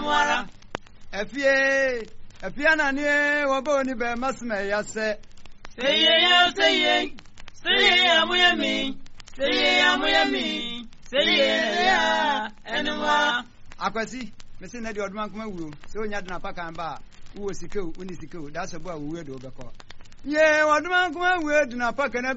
enwara efie na ni wobo ni be masme ya se seye amuyami seye ya enwa akwasi mesi na di odman kuma wuro se onya de na paka ba wo sikew uni sikew da so bo a wo we do be ko ye odman kuma we do na paka na